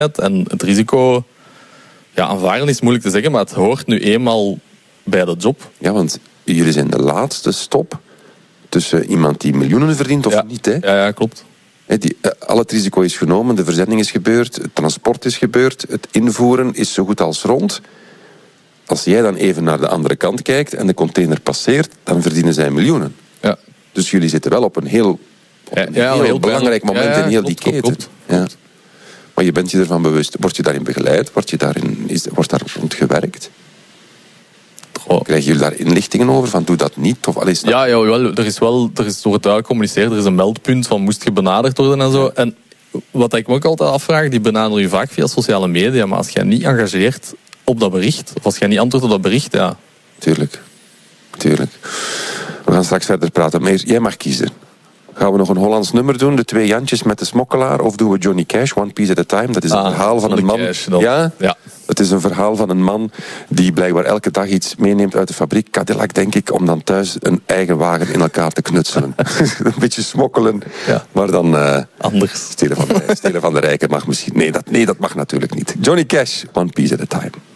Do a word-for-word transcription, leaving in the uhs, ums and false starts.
En het risico ja, aanvaarden is moeilijk te zeggen, maar het hoort nu eenmaal bij de job. Ja, want jullie zijn de laatste stop tussen iemand die miljoenen verdient of ja. niet. Hè? Ja, ja, klopt. He, die, uh, al het risico is genomen, de verzending is gebeurd, het transport is gebeurd, het invoeren is zo goed als rond. Als jij dan even naar de andere kant kijkt en de container passeert, dan verdienen zij miljoenen. Ja. Dus jullie zitten wel op een heel, op een ja, ja, heel, heel belangrijk moment ja, ja, in heel klopt, die keten. Klopt, klopt, klopt. Ja. Maar je bent je ervan bewust. Word je daarin begeleid? Word je daarin, is, wordt daar rond gewerkt? Goh. Krijgen jullie daar inlichtingen over? Van doe dat niet? Of, allee, ja, ja wel, er is wel er is, wordt duidelijk gecommuniceerd. Er is een meldpunt van moest je benaderd worden en zo. En wat ik me ook altijd afvraag, die benaderen je vaak via sociale media. Maar als jij niet engageert op dat bericht, of als jij niet antwoordt op dat bericht, ja. Tuurlijk. Tuurlijk. We gaan straks verder praten. Maar jij mag kiezen. Gaan we nog een Hollands nummer doen? De twee Jantjes met de smokkelaar? Of doen we Johnny Cash, One Piece at a Time? Dat is een ah, verhaal van een man... Cash, ja? ja? Het is een verhaal van een man die blijkbaar elke dag iets meeneemt uit de fabriek. Cadillac, denk ik, om dan thuis een eigen wagen in elkaar te knutselen. Een beetje smokkelen. Ja. Maar dan... Uh, Anders. Stelen van, de, stelen van de rijken mag misschien... Nee dat, nee, dat mag natuurlijk niet. Johnny Cash, One Piece at a Time.